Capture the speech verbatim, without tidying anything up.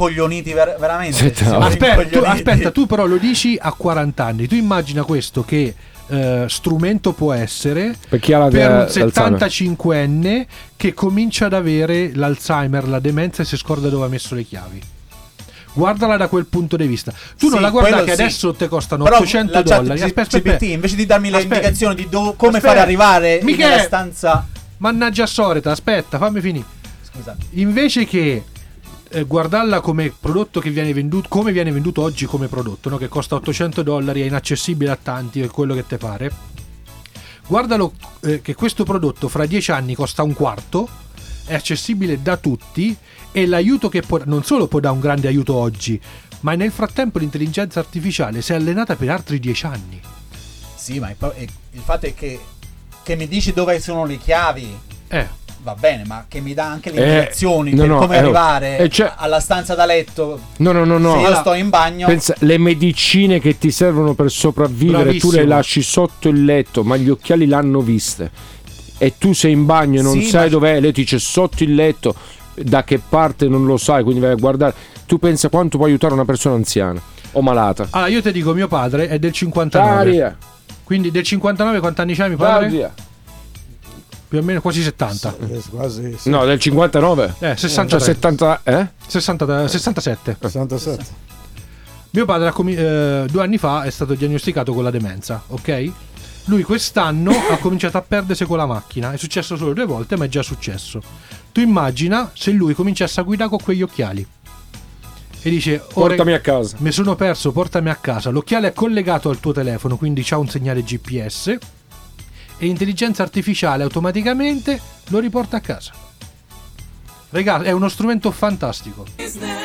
rincoglioniti ver- veramente. Senta, siamo Aspetta tu, rincoglioniti. aspetta, tu però lo dici a quaranta anni. Tu immagina questo che eh, strumento può essere Per chi ha la- per un l'Alzheimer. settantacinquenne che comincia ad avere l'Alzheimer, la demenza e si scorda dove ha messo le chiavi. Guardala da quel punto di vista. Tu Sì, non la guarda quello che sì. adesso te costano Però ottocento la chat dollari. G- Aspetta, aspetta, G P T, invece di darmi le Aspetta. indicazioni di do- come Aspetta. fare arrivare Michele. nella stanza. Mannaggia Soreta, aspetta, fammi finire. Scusa. Invece che eh, guardarla come prodotto che viene venduto, come viene venduto oggi come prodotto, no? Che costa ottocento dollari, è inaccessibile a tanti, è quello che te pare. Guardalo eh, che questo prodotto fra dieci anni costa un quarto, è accessibile da tutti e l'aiuto che può, non solo può dare un grande aiuto oggi, ma nel frattempo l'intelligenza artificiale si è allenata per altri dieci anni. Sì, ma il, pro- è- il fatto è che, che mi dici dove sono le chiavi, Eh, va bene, ma che mi dà anche le Eh, indicazioni no, per no, come eh, arrivare eh, cioè- alla stanza da letto. No, no, no, no. Se io Allora, sto in bagno, Pensa, le medicine che ti servono per sopravvivere, Bravissimo. tu le lasci sotto il letto, ma gli occhiali l'hanno viste. E tu sei in bagno e non Sì, sai ma- dov'è, lei ti dice sotto il letto, da che parte non lo sai, quindi vai a guardare. Tu pensa quanto può aiutare una persona anziana o malata. allora io ti dico, mio padre è del cinquantanove. Aria, Quindi del cinquantanove quanti anni c'hai mio padre? aria. Più o meno quasi settanta. Eh, quasi sì. No, del cinquantanove. Eh, Cioè sessantatré. settanta, eh? sessanta, sessantasette. sessantasette. Mio padre ha comi- eh, due anni fa è stato diagnosticato con la demenza, ok? Lui quest'anno ha cominciato a perdersi con la macchina. È successo solo due volte, ma è già successo. Tu immagina se lui cominciasse a guidare con quegli occhiali e dice: "Oh, Portami reg- a casa. mi sono perso, portami a casa". L'occhiale è collegato al tuo telefono, quindi c'ha un segnale G P S e l'intelligenza artificiale automaticamente lo riporta a casa. Ragazzi, è uno strumento fantastico.